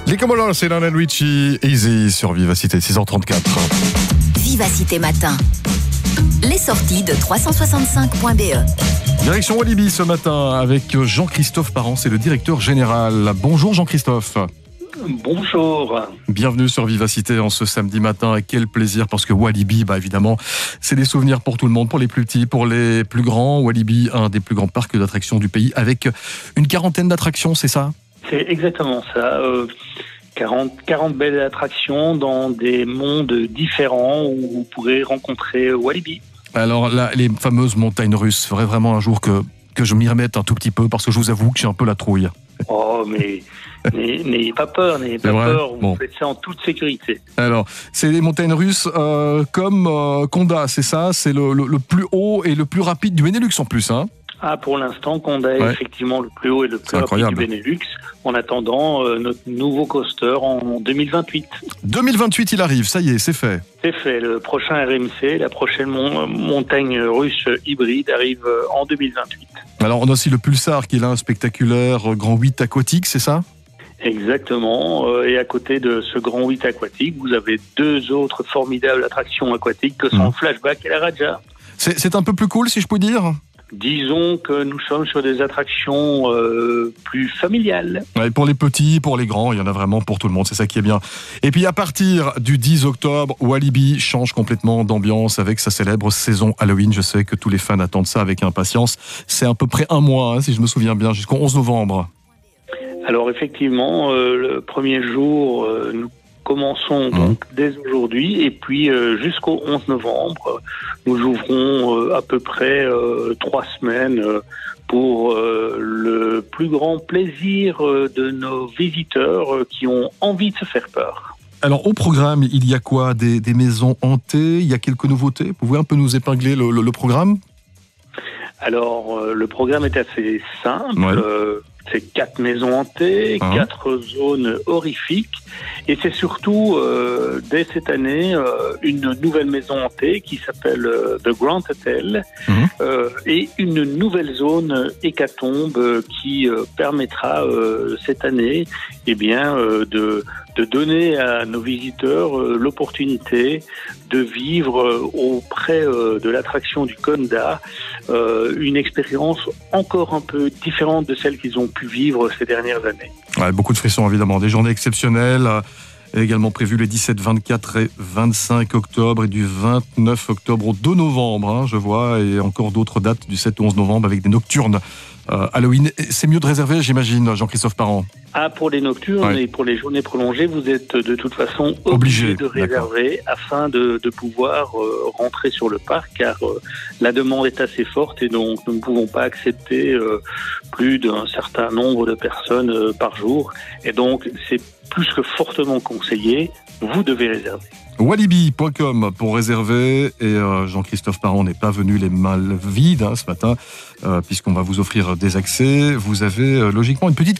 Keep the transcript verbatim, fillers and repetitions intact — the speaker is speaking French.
Les Commodores, c'est Lionel Richie, Easy sur Vivacité, six heures trente-quatre. Vivacité Matin. Les sorties de trois cent soixante-cinq point b e. Direction Walibi ce matin avec Jean-Christophe Parent, c'est le directeur général. Bonjour Jean-Christophe. Bonjour. Bienvenue sur Vivacité en ce samedi matin. Quel plaisir, parce que Walibi, bah évidemment, c'est des souvenirs pour tout le monde, pour les plus petits, pour les plus grands. Walibi, un des plus grands parcs d'attractions du pays, avec une quarantaine d'attractions, c'est ça ? C'est exactement ça. Euh, quarante, quarante belles attractions dans des mondes différents où vous pourrez rencontrer Walibi. Alors là, les fameuses montagnes russes, il faudrait vraiment un jour que, que je m'y remette un tout petit peu, parce que je vous avoue que j'ai un peu la trouille. Oh, mais n'ayez pas peur, n'ayez pas peur, vous bon. faites ça en toute sécurité. Alors, c'est les montagnes russes euh, comme euh, Conda, c'est ça ? C'est le, le, le plus haut et le plus rapide du Benelux en plus, hein ? Ah, pour l'instant, Conda est ouais. effectivement le plus haut et le plus rapide du Benelux, en attendant euh, notre nouveau coaster en deux mille vingt-huit. deux mille vingt-huit, il arrive, ça y est, c'est fait. C'est fait, le prochain R M C, la prochaine mon- montagne russe hybride arrive en deux mille vingt-huit. Alors, on a aussi le Pulsar qui est là, un spectaculaire grand huit aquatique, c'est ça ? Exactement, euh, et à côté de ce grand huit aquatique, vous avez deux autres formidables attractions aquatiques que sont mmh. Flashback et la Raja. C'est, c'est un peu plus cool, si je peux dire ? Disons que nous sommes sur des attractions euh, plus familiales. Ouais, pour les petits, pour les grands, il y en a vraiment pour tout le monde, c'est ça qui est bien. Et puis à partir du dix octobre, Walibi change complètement d'ambiance avec sa célèbre saison Halloween. Je sais que tous les fans attendent ça avec impatience. C'est à peu près un mois, hein, si je me souviens bien, jusqu'au onze novembre. Alors effectivement, euh, le premier jour, euh, nous commençons donc mmh. dès aujourd'hui et puis euh, jusqu'au onze novembre, nous ouvrons euh, à peu près euh, trois semaines euh, pour euh, le plus grand plaisir euh, de nos visiteurs euh, qui ont envie de se faire peur. Alors au programme, il y a quoi ? Des, des maisons hantées ? Il y a quelques nouveautés ? Vous pouvez un peu nous épingler le, le, le programme ? Alors euh, le programme est assez simple. Ouais. Euh, C'est quatre maisons hantées, ah. quatre zones horrifiques, et c'est surtout euh, dès cette année euh, une nouvelle maison hantée qui s'appelle euh, The Grand Hotel, mmh. euh, et une nouvelle zone hécatombe euh, qui euh, permettra euh, cette année, eh bien, euh, de de donner à nos visiteurs euh, l'opportunité de vivre euh, auprès euh, de l'attraction du Conda euh, une expérience encore un peu différente de celle qu'ils ont pu vivre ces dernières années. Ouais, beaucoup de frissons évidemment, des journées exceptionnelles, euh, également prévues les dix-sept, vingt-quatre et vingt-cinq octobre et du vingt-neuf octobre au deux novembre, hein, je vois, et encore d'autres dates du sept au onze novembre avec des nocturnes. Euh, Halloween, c'est mieux de réserver, j'imagine, Jean-Christophe Parent. Ah, pour les nocturnes ouais. et pour les journées prolongées, vous êtes de toute façon obligé obligé de réserver D'accord. afin de, de pouvoir euh, rentrer sur le parc, car euh, la demande est assez forte et donc nous ne pouvons pas accepter euh, plus d'un certain nombre de personnes euh, par jour. Et donc, c'est plus que fortement conseillé, vous devez réserver. Walibi point com pour réserver, et euh, Jean-Christophe Parent n'est pas venu les mains vides hein, ce matin, euh, puisqu'on va vous offrir des accès. Vous avez euh, logiquement une petite